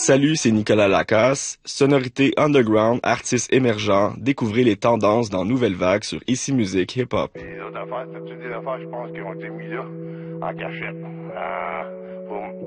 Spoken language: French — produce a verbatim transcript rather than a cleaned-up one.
Salut, c'est Nicolas Lacasse. Sonorité underground, artistes émergents. Découvrez les tendances dans Nouvelle Vague sur Ici Musique Hip Hop. Les autres affaires, c'est-tu des affaires, je pense, qui ont été mis là, en cachette. Euh, pour